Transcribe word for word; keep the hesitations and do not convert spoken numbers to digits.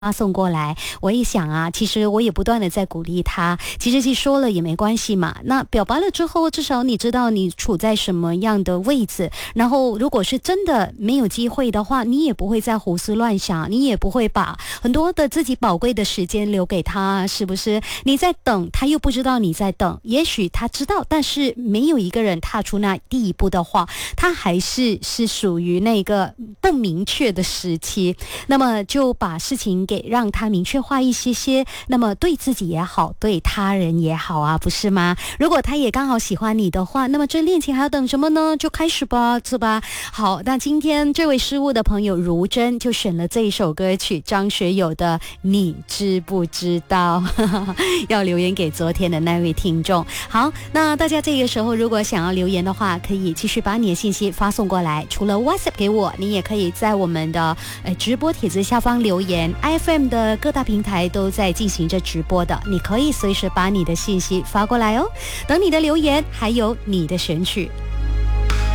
发送过来，我一想啊，其实我也不断的在鼓励他，其实去说了也没关系嘛。那表白了之后，至少你知道你处在什么样的位置，然后如果是真的没有机会的话，你也不会再胡思乱想，你也不会把很多的自己宝贵的时间留给他，是不是？你在等，他又不知道你在等，也许他知道，但是没有一个人踏出那第一步的话，他还是是属于那个不明确的时期，那么就把事情给让他明确化一些些，那么对自己也好，对他人也好啊，不是吗？如果他也刚好喜欢你的话，那么这恋情还要等什么呢？就开始吧，是吧？好，那今天这位失误的朋友如真就选了这一首歌曲，张学友的《你知不知道》要留言给昨天的那位听众。好，那大家这个时候如果想要留言的话，可以继续把你的信息发送过来，除了 WhatsApp 给我，你也可以在我们的呃直播帖子下方留言。 F M 的各大平台都在进行着直播的，你可以随时把你的信息发过来哦，等你的留言还有你的选曲